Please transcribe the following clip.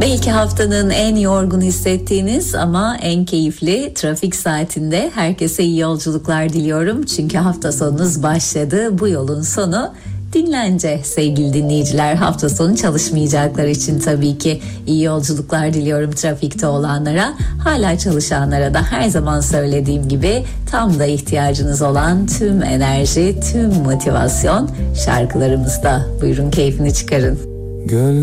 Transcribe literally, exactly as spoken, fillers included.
Belki haftanın en yorgun hissettiğiniz ama en keyifli trafik saatinde herkese iyi yolculuklar diliyorum. Çünkü hafta sonunuz başladı. Bu yolun sonu dinlence sevgili dinleyiciler. Hafta sonu çalışmayacaklar için tabii ki iyi yolculuklar diliyorum trafikte olanlara. Hala çalışanlara da her zaman söylediğim gibi tam da ihtiyacınız olan tüm enerji, tüm motivasyon şarkılarımızda. Buyurun keyfini çıkarın. Göl